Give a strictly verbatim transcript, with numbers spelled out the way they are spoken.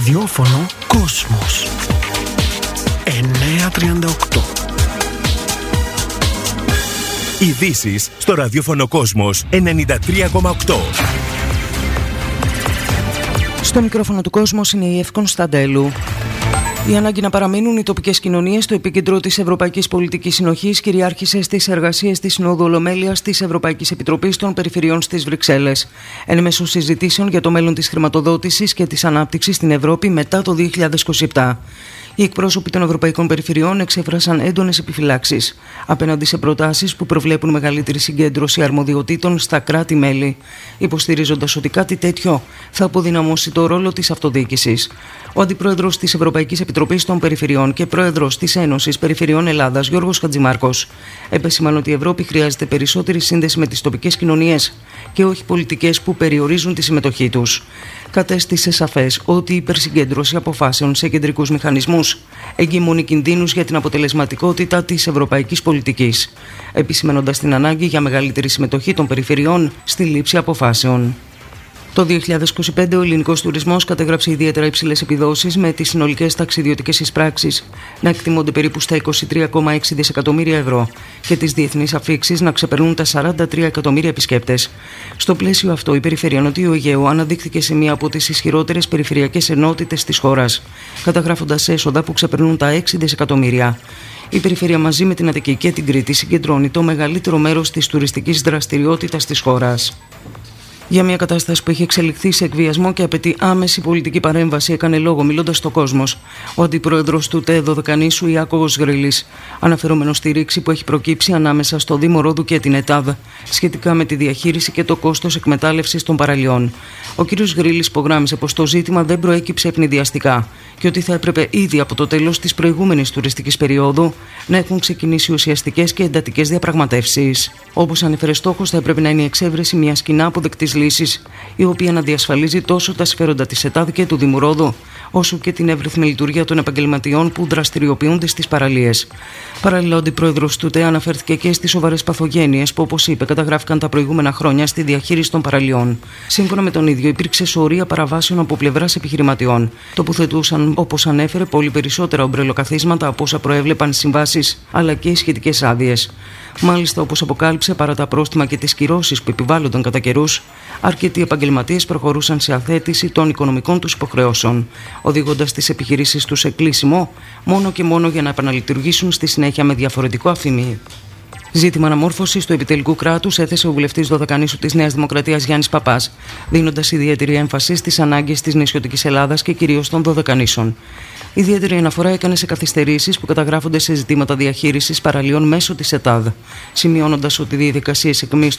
Ραδιόφωνο Κόσμος εννιακόσια τριάντα οκτώ. Ειδήσεις στο ραδιόφωνο Κόσμος ενενήντα τρία κόμμα οκτώ. Στο μικρόφωνο του Κόσμος είναι η Ευ Κωνσταντέλου. Η ανάγκη να παραμείνουν οι τοπικές κοινωνίες στο επίκεντρο της Ευρωπαϊκής Πολιτικής Συνοχής κυριάρχησε στις εργασίες της Συνόδου Ολομέλειας της Ευρωπαϊκής Επιτροπής των Περιφερειών στις Βρυξέλλες, εν μέσω συζητήσεων για το μέλλον της χρηματοδότησης και της ανάπτυξης στην Ευρώπη μετά το δύο χιλιάδες είκοσι επτά. Οι εκπρόσωποι των Ευρωπαϊκών Περιφερειών εξέφρασαν έντονες επιφυλάξεις απέναντι σε προτάσεις που προβλέπουν μεγαλύτερη συγκέντρωση αρμοδιοτήτων στα κράτη-μέλη, υποστηρίζοντας ότι κάτι τέτοιο θα αποδυναμώσει το ρόλο της αυτοδιοίκησης. Ο Αντιπρόεδρος της Ευρωπαϊκής Επιτροπής των Περιφερειών και Πρόεδρος της Ένωσης Περιφερειών Ελλάδας, Γιώργος Χατζημάρκος, επεσήμανε ότι η Ευρώπη χρειάζεται περισσότερη σύνδεση με τις τοπικές κοινωνίες και όχι πολιτικές που περιορίζουν τη συμμετοχή τους. Κατέστησε σαφές ότι η υπερσυγκέντρωση αποφάσεων σε κεντρικούς μηχανισμούς εγκυμονεί κινδύνους για την αποτελεσματικότητα της ευρωπαϊκής πολιτικής, επισημαίνοντας την ανάγκη για μεγαλύτερη συμμετοχή των περιφερειών στη λήψη αποφάσεων. Το δύο χιλιάδες είκοσι πέντε ο ελληνικός τουρισμός κατέγραψε ιδιαίτερα υψηλές επιδόσεις, με τις συνολικές ταξιδιωτικές εισπράξεις να εκτιμώνται περίπου στα είκοσι τρία κόμμα έξι δισεκατομμύρια ευρώ και τις διεθνείς αφήξεις να ξεπερνούν τα σαράντα τρία εκατομμύρια επισκέπτες. Στο πλαίσιο αυτό, η περιφέρεια Νοτιού Αιγαίου αναδείχθηκε σε μία από τις ισχυρότερες περιφερειακές ενότητες της χώρας, καταγράφοντας έσοδα που ξεπερνούν τα έξι δισεκατομμύρια. Η περιφέρεια μαζί με την Αττική και την Κρήτη συγκεντρώνει το μεγαλύτερο μέρος της τουριστικής δραστηριότητας της χώρας. Για μια κατάσταση που έχει εξελιχθεί σε εκβιασμό και απαιτεί άμεση πολιτική παρέμβαση, έκανε λόγο μιλώντας στο Κόσμος ο αντιπρόεδρος του ΤΕ Δωδεκανήσου, Ιάκωβος Γρύλης, αναφερόμενος στη ρήξη που έχει προκύψει ανάμεσα στο Δήμο Ρόδου και την ΕΤΑΔ σχετικά με τη διαχείριση και το κόστος εκμετάλλευσης των παραλιών. Ο κ. Γρύλης υπογράμμισε πως το ζήτημα δεν προέκυψε ευνηδιαστικά και ότι θα έπρεπε ήδη από το τέλος της προηγούμενης τουριστικής περίοδου να έχουν ξεκινήσει ουσιαστικές και εντατικές διαπραγματεύσεις. Όπως ανέφερε, στόχος θα έπρεπε να είναι η εξέβρεση μιας κοινά αποδεκτής λύσης, η οποία να διασφαλίζει τόσο τα συμφέροντα της ΕΤΑΔ και του Δήμου Ρόδου, όσο και την εύρυθμη λειτουργία των επαγγελματιών που δραστηριοποιούνται στις παραλίες. Παράλληλα, ο αντιπρόεδρος του ΤΕ αναφέρθηκε και στις σοβαρές παθογένειες που, όπως είπε, καταγράφηκαν τα προηγούμενα χρόνια στη διαχείριση των παραλιών. Σύμφωνα με τον ίδιο, υπήρξε σωρία παραβάσεων από πλευράς επιχειρηματιών. Τοποθετούσαν, όπως ανέφερε, πολύ περισσότερα ομπρελοκαθίσματα από όσα προέβλεπαν συμβάσεις αλλά και οι σχετικές άδειες. Μάλιστα, όπως αποκάλυψε, παρά τα πρόστιμα και τις κυρώσεις που επιβάλλονταν κατά καιρούς, αρκετοί επαγγελματίες προχωρούσαν σε αθέτηση των οικονομικών τους υποχρεώσεων, οδηγώντας τις επιχειρήσεις τους σε κλείσιμο μόνο και μόνο για να επαναλειτουργήσουν στη συνέχεια με διαφορετικό αφημί. Ζήτημα αναμόρφωσης του επιτελικού κράτους έθεσε ο βουλευτής Δωδεκανήσου της Νέας Δημοκρατίας Γιάννης Παπάς, δίνοντας ιδιαίτερη έμφαση στις ανάγκες της νησιωτικής Ελλάδας και κυρίως των Δωδεκανήσων. Ιδιαίτερη αναφορά έκανε σε καθυστερήσεις που καταγράφονται σε ζητήματα διαχείρισης παραλίων μέσω της ΕΤΑΔ, σημειώνοντας ότι οι διαδικασίες εκμής